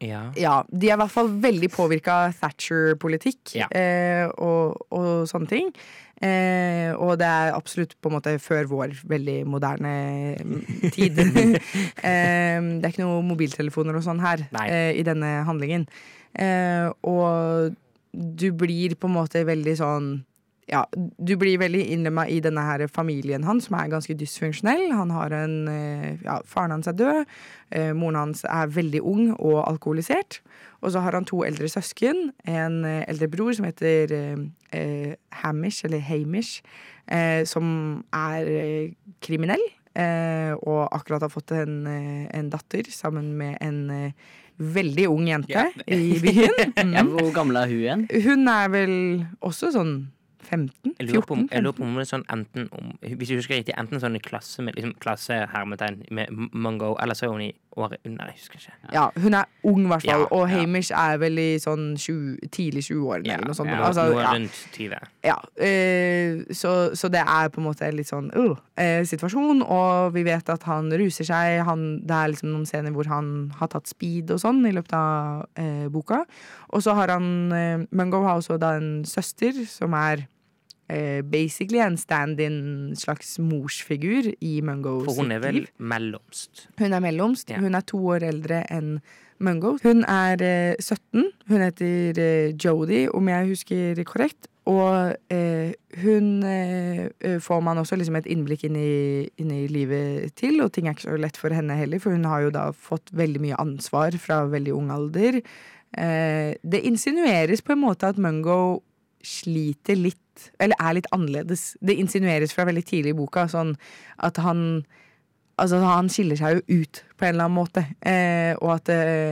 Ja, de I hvert fall veldig påvirket av Thatcher-politikk og sånne ting. Og det absolutt på en måte før vår veldig moderne tid. Det ikke noe mobiltelefoner og sånn her I denne handlingen. Og du blir på en måte veldig sånn du blir veldig innlemmet I denne her familien hans, som ganske dysfunksjonell. Han har faren hans død, moren hans veldig ung og alkoholisert, og så har han 2 eldre søsken, en eldre bror som heter Hamish, eller Hamish, som kriminell, og akkurat har fått en datter sammen med en veldig ung jente I byen. Hvor gammel hun igjen? Hun vel også sånn 15, 14. Jeg lurer på om det sånn enten hvis jeg husker riktig, enten sånn I klasse med liksom klassehermetegn med Mungo, eller så hun I året under, jeg husker ikke. Ja, hun ung I hvert fall, og Hamish vel I sånn tidlig 20-årene eller noe sånt. Altså, noe rundt 20. Ja, så det på en måte litt sånn situasjon, og vi vet at han ruser seg, det liksom noen scener hvor han har tatt speed og sånn I løpet av boka, og så har han, Mungo har også da en søster som basically en stand-in slags morsfigur I Mungo For hun vel mellomst. Hun mellomst, hun 2 år eldre enn Mungo. Hun 17, hun heter Jodie, om jeg husker korrekt, og hun får man også liksom et innblikk inn I livet til, og ting ikke så lett for henne heller, for hun har jo da fått veldig mye ansvar fra veldig ung alder. Det insinueres på en måte at Mungo sliter litt, eller litt annerledes. Det insinueres fra veldig tidlig I boka, sånn at han skiller seg jo ut på en eller annen måte. Og at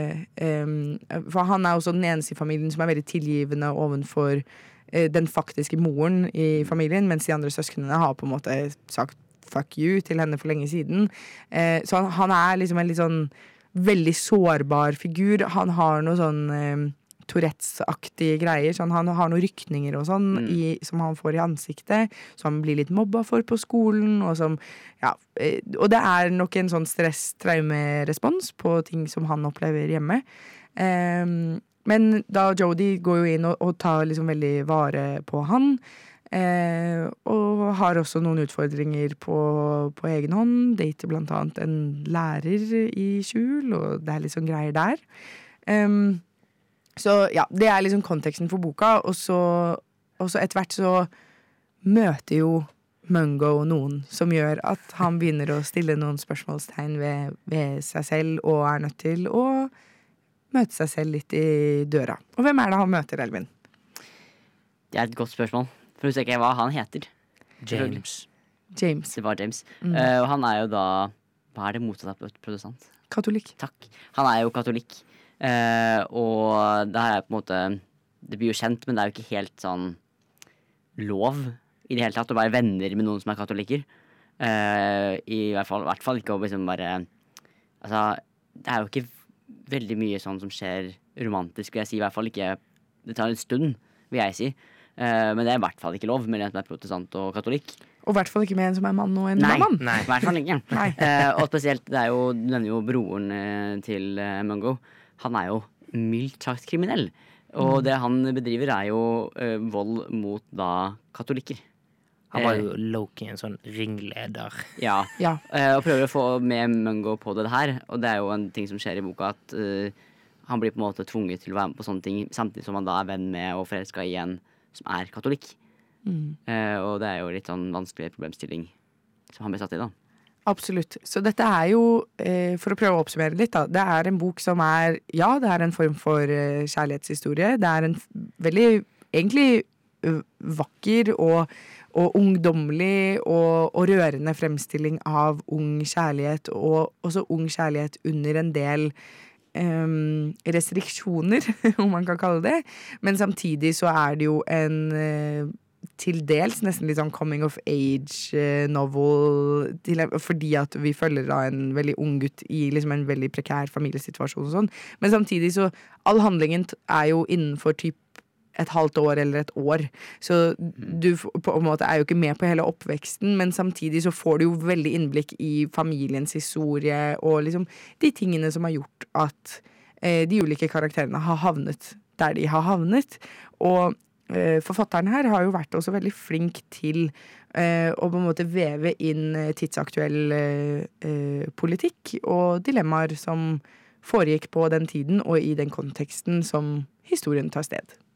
for han også den eneste I familien som veldig tilgivende ovenfor den faktiske moren I familien, mens de andre søsknene har på en måte sagt fuck you til henne for lenge siden. Så han liksom en litt sånn veldig sårbar figur. Han har noe sånn Tourettes-aktige greier, sånn, han har noen rykninger og sånn som han får I ansiktet, som han blir litt mobba for på skolen, og som, og det nok en sånn stress-traumerespons på ting som han opplever hjemme. Men da Jodie går jo inn og tar liksom veldig vare på han, og har også noen utfordringer på egen hånd, dater blant annet en lærer I skjul, og det litt sånn greier der. Så det liksom konteksten for boka, og så etter hvert så møter jo Mungo noen som gjør at han begynner å stille noen spørsmålstegn ved seg selv, og nødt til å møte seg selv litt I døra. Og hvem det han møter, Elvin? Det et godt spørsmål, for du ser ikke hva han heter. James. Det var James. Og han jo da, hva det motsatt av protestant? Katolikk. Takk. Han jo katolikk. Og det her på en måte det blir jo kjent, men det jo ikke helt sånn lov I det hele tatt å være venner med noen som katolikker I hvert fall ikke å liksom bare altså, det jo ikke veldig mye sånn som skjer romantisk, vil jeg si, I hvert fall ikke det tar en stund, vil jeg si men det I hvert fall ikke lov med en som protestant og katolikk og I hvert fall ikke med en som mann og en mann Nei, I hvert fall ikke og spesielt, det jo, den jo broren til Mungo han jo mildt sagt kriminell og det han bedriver jo vold mot da katolikker han var jo low-key en sånn ringleder og prøver å få med Mungo på det her og det jo en ting som skjer I boka at han blir på en måte tvunget til å være med på sånne ting samtidig som han da venn med og forelsket I en som katolikk og det jo litt sånn vanskelig problemstilling som han ble satt I da Absolutt. Så dette jo, for å prøve å oppsummere litt da, det en bok som det en form for kjærlighetshistorie. Det en veldig, egentlig vakker og ungdomlig og rørende fremstilling av ung kjærlighet, og også ung kjærlighet under en del restriksjoner, om man kan kalle det. Men samtidig så det jo en til dels nesten litt sånn coming of age novel fordi at vi følger da en veldig ung gutt I liksom en veldig prekær familiesituasjon og sånn, men samtidig så all handlingen jo innenfor typ et halvt år eller et år så du på en måte jo ikke med på hele oppveksten, men samtidig så får du jo veldig innblikk I familiens historie og liksom de tingene som har gjort at de ulike karakterene har havnet der de har havnet. Og forfatteren her har jo vært også veldig flink til å på en måte veve inn tidsaktuell politikk og dilemmaer som foregikk på den tiden og i den konteksten som historien tar sted.